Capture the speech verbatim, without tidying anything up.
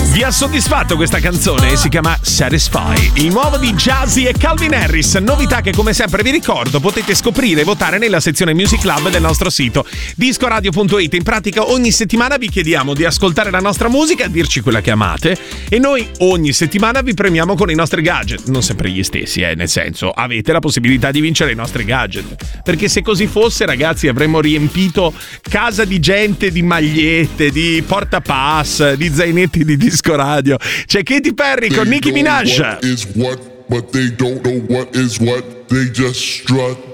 Vi ha soddisfatto questa canzone? Si chiama Satisfy, il nuovo di Jazzy e Calvin Harris, novità che come sempre vi ricordo potete scoprire e votare nella sezione Music Club del nostro sito discoradio punto it. In pratica ogni settimana vi chiediamo di ascoltare la nostra musica, dirci quella che amate e noi ogni settimana vi premiamo con i nostri gadget, non sempre gli stessi, eh, nel senso avete la possibilità di vincere i nostri gadget, perché se così fosse ragazzi avremmo riempito casa di gente di magliette, di portapass, di zainetti di Disco Radio. C'è Katy Perry con Nicki Minaj. What is what, but they don't know what is what. They just strut.